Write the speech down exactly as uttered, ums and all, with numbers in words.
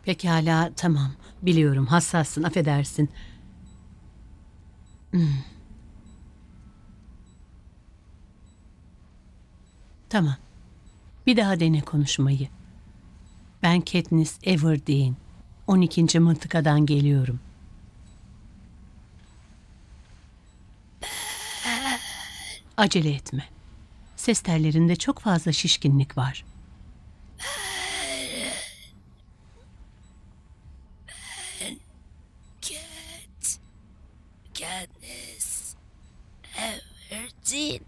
Pekala, tamam. Biliyorum, hassassın, affedersin. Hmm. Tamam. Bir daha dene konuşmayı. Ben Katniss Everdeen. on ikinci mıntıkadan geliyorum. Acele etme. Ses tellerinde çok fazla şişkinlik var. Cat. Katniss Everdeen.